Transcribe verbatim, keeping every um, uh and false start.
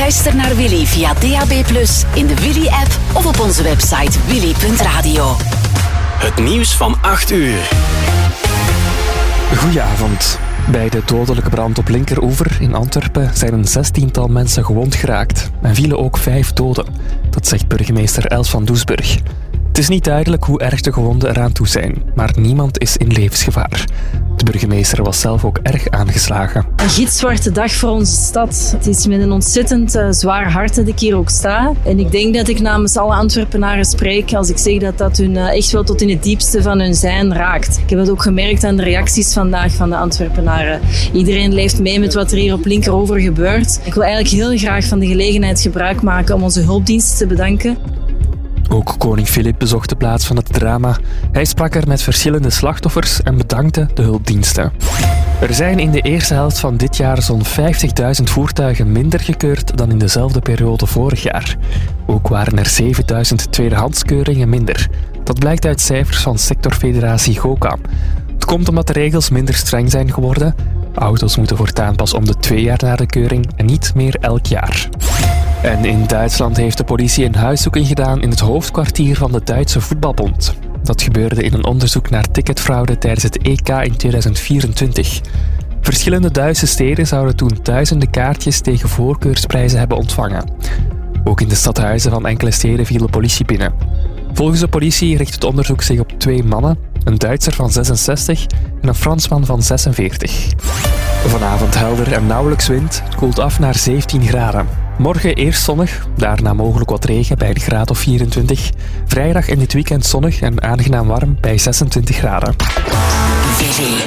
Luister naar Willy via D A B plus, in de Willy-app of op onze website willy punt radio. Het nieuws van acht uur. Goedenavond. Bij de dodelijke brand op Linkeroever in Antwerpen zijn een zestiental mensen gewond geraakt en vielen ook vijf doden. Dat zegt burgemeester Els van Doesburg. Het is niet duidelijk hoe erg de gewonden eraan toe zijn, maar niemand is in levensgevaar. De burgemeester was zelf ook erg aangeslagen. Een gitzwarte dag voor onze stad. Het is met een ontzettend uh, zwaar hart dat ik hier ook sta. En ik denk dat ik namens alle Antwerpenaren spreek als ik zeg dat dat hun uh, echt wel tot in het diepste van hun zijn raakt. Ik heb het ook gemerkt aan de reacties vandaag van de Antwerpenaren. Iedereen leeft mee met wat er hier op Linkeroever gebeurt. Ik wil eigenlijk heel graag van de gelegenheid gebruik maken om onze hulpdiensten te bedanken. Ook koning Filip bezocht de plaats van het drama. Hij sprak er met verschillende slachtoffers en bedankte de hulpdiensten. Er zijn in de eerste helft van dit jaar zo'n vijftigduizend voertuigen minder gekeurd dan in dezelfde periode vorig jaar. Ook waren er zevenduizend tweedehandskeuringen minder. Dat blijkt uit cijfers van sectorfederatie GOCA. Het komt omdat de regels minder streng zijn geworden. Auto's moeten voortaan pas om de twee jaar na de keuring en niet meer elk jaar. En in Duitsland heeft de politie een huiszoeking gedaan in het hoofdkwartier van de Duitse voetbalbond. Dat gebeurde in een onderzoek naar ticketfraude tijdens het E K in tweeduizend vierentwintig. Verschillende Duitse steden zouden toen duizenden kaartjes tegen voorkeursprijzen hebben ontvangen. Ook in de stadhuizen van enkele steden viel de politie binnen. Volgens de politie richt het onderzoek zich op twee mannen, een Duitser van zesenzestig en een Fransman van zesenveertig. Vanavond helder en nauwelijks wind, het koelt af naar zeventien graden. Morgen eerst zonnig, daarna mogelijk wat regen bij een graad of vierentwintig. Vrijdag en dit weekend zonnig en aangenaam warm bij zesentwintig graden. Willy.